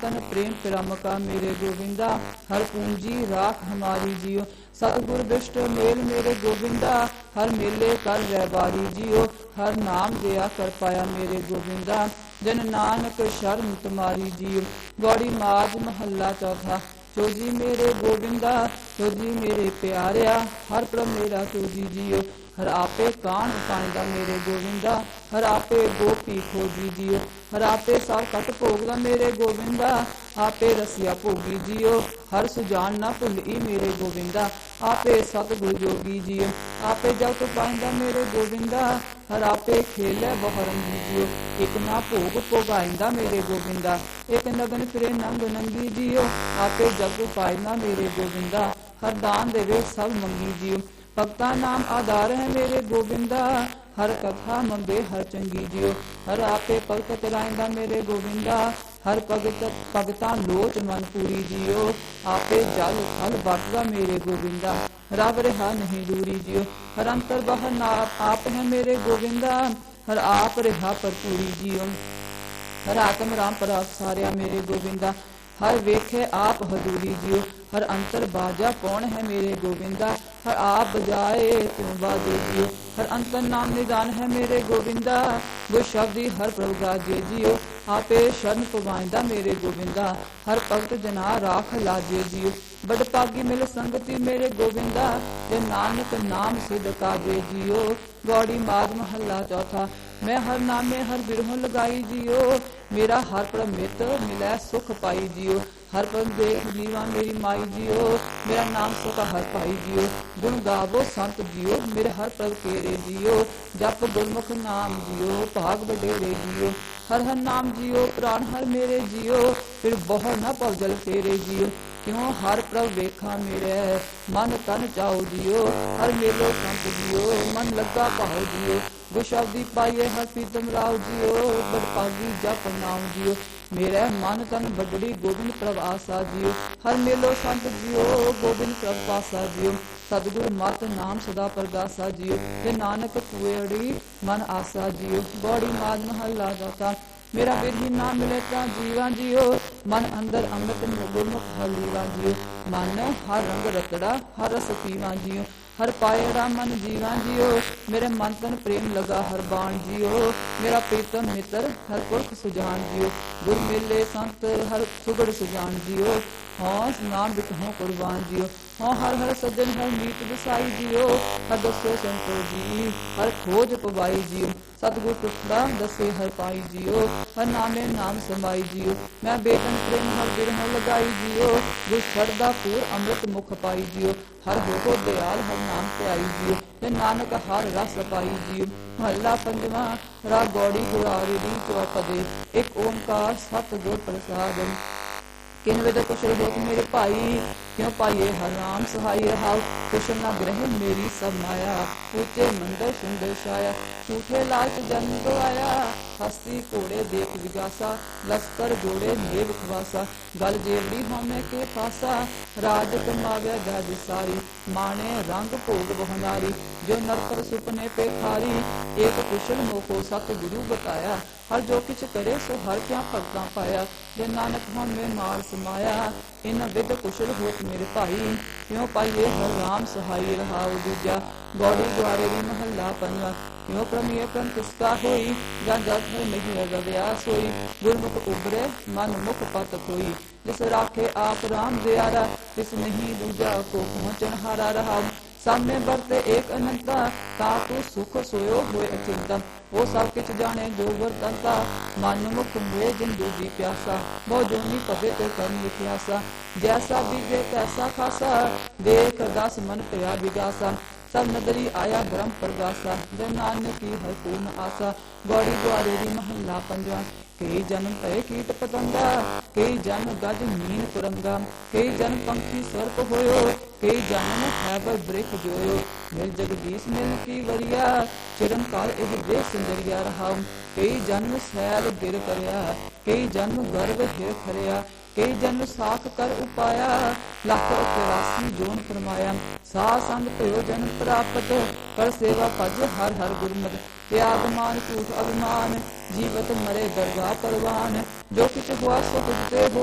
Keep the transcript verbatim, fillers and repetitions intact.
तन प्रेम पिरम का मेरे गोविंदा, हर पूंजी राख हमारी जियो। सतगुर दुष्ट मेल मेरे गोविंदा, हर मेले कर रहबारी जियो। हर नाम दिया कर पाया मेरे गोविंदा, जन नानक शरण तुम्हारी जियो। गौड़ी माज महला चौथा। चोजी मेरे गोविंदा चोजी मेरे प्यारिया, हर प्रभ मेरा चोजी जियो। हर आपे कान पाइंदा मेरे गोविंदा, हर आपे गोपी खोजी जियो। हर आपे सब कट भोगदा मेरे गोविंदा, आपे रसिया भोगी जियो। हर सुजान न भुली मेरे गोविंदा, आपे सतगुर जोगी जियो। आपे जगत पाइंदा मेरे गोविंदा, हर आपे खेलै बहुरंगी जियो। एक ना भोग भोगाइंदा मेरे गोविंदा, एक नगन फिरे नंग नंगी जियो। आपे जगत पाइंदा मेरे गोविंदा, हर दान देवे सब मंगी जियो। भगता नाम आधार है मेरे गोविंदा, हर कथा मंगे हर चंगी जियो। हर आपे भगत कराइंदा मेरे गोविंदा, हर भगत भगता लोच मन पूरी जियो। आपे जल थल बरतदा मेरे गोविंदा, रब रिहा नहीं दूरी जियो। हर अंतर बाहर नाप आप है मेरे गोविंदा, हर आप रिहा भरपूरी जियो। हर आत्म राम पराग सारिया मेरे गोविंदा, हर वेखे आप हजूरी जियो। हर अंतर बाजा कौन है मेरे गोविंदा, हर आप बजाए तुम बाजे जियो। हर अंतर नाम निदान है मेरे गोविंदा, वो शब्दी हर प्रभु गाजे जियो। आपे शरण पवाइंदा मेरे गोविंदा, हर भगत जना राख लाजे जियो। बड़ पागी मिल संगति मेरे गोविंदा, जे नानक नाम सिद्ध काजे जियो। गौड़ी माज महला चौथा। मैं हर नामे हर बिरहों लगाई जियो, मेरा हर प्रभ मित मिलै सुख पाई जियो। हर पल देख जीवा मेरी माई जियो, मेरा नाम सुखा हर पाई जियो। गुण गावो संत जियो, मेरे हर पल केरे जियो। जप गुरमुख नाम जियो, भाग बडेरे जियो। हर हर नाम जियो, प्राण हर मेरे जियो। फिर बहु न पव जल फेरे जियो। क्यों हर प्रभ वेखा मेरे, मन तन चाओ जियो। हर मेलो संत जियो, मन लगा पाओ जियो। गुशब्दी पाइए हर प्रीतम राव जियो, बड़ पागी जप नाम जियो। मेरे मन तन बदड़ी गोविंद प्रभ आसा जियो। हर मेलो संत जियो, गोविंद प्रभ पासा जियो। सतगुर मत नाम सदा प्रगासा जियो, जे नानक कुएड़ी मन आसा जियो। गौड़ी माज महला चौथा। मेरा विधि ना मिले ता जीवा जियो, मन अंदर अमृत गुरमुख हर लीवा जियो। मन हर रंग रतड़ा हर रस पीवा जियो, हर पायड़ा मन जीवा जियो। मेरे मन तन प्रेम लगा हर बाण जियो, मेरा प्रीतम मित्र हर पुरख सुजान जियो। गुर मेले संत हर सुगड़ सुजान जियो, हौस नाम बिकहों कुर्बान जियो। हाँ हर हर सज्जन हर मीत दसाई जियो, हर दसो संतो जी हर खोज पवाई जियो। सतगुर टुकड़ा दसे हर पाई जियो, हर नामे नाम समाई जियो। मैं बेतन प्रेम हर बिरहों लगाई जियो, जो शरदा पूर अमृत मुख पाई जियो। हर होको दयाल हर नाम पे आई जियो, जे नानक हर रस पाई जियो। महला पंजवा। रा गौड़ी गुरारी दी चौपदे, एक ओंकार सतगुर प्रसाद। किन विद कुशल होत मेरे भाई, क्यों पाइए हर राम सहाय रहाओ। कुशल न ग्रह मेरी सब माया, ऊंचे मंदिर सुंदर छाया। झूठे लालच जन्म गवाया, हस्ती घोड़े देख विगासा। लश्कर जोड़े मेव खवासा, गल जेवड़ी होमे के फासा। राज कमाव्या गज सारी, माने रंग भोग बहुनारी। जो नरकर सुपने पे खारी, एक कुशल मोको सतगुरु बताया। हर जो किछ करे सो हर क्या भगता पाया, जे नानक होमे मार समाया। इन विद कुशल होत मेरे भाई, क्यों पाइए हर राम सहाय रहाओ दूजा। गौड़ी द्वारे री महला पंजवा। क्यों प्रमेय क्रम किसका होई, जा जग है नहीं अगव्या सोई। गुरमुख उबरे मन मुख पत कोई, जिस राखे आप राम दियारा। तिस नहीं दूजा को पहुँचन हारा रहा। सामने बरते एक अनंता, ताकू सुख सोयो होए अचिंता। वो सब किछ जाने जो वरतंता, मन मुख मोह जिन दूजी प्यासा। बहु जोनी पवे ते कर्म लिखियासा, जैसा बीजे तैसा खासा। देख दस मन पिया विगासा, सब नदरी आया ब्रह्म प्रगासा। जन नानक की हर पूर्ण आसा। गौड़ी द्वारे दी महला पंजवा। कई जन्म भय कीट पतंगा, कई जन्म गज मीन कुरंगा। कई जन्म पंखी सर्प होयो, कई जन्म है बर वृख जोयो। मिल जगदीश मिल की वरिया, चिरंकाल एह देह संजरिया रहाओ। कई जन्म सैल गिर करया, कई जन्म गर्भ हिर खरिया। कई जन्म साख कर उपाया, लख चौरासी जोन फरमाया। सा संग भयो जन्म प्राप्त, कर सेवा भज हर हर गुरमत। त्याग मान झूठ अभिमान, जीवत मरे दरगाह परवान। जो किछ हुआ सो तुझते हो